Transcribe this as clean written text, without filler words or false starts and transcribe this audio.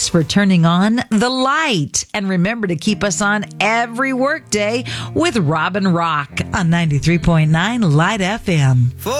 Thanks for turning on the light. And remember to keep us on every workday with Robin Rock on 93.9 Light FM.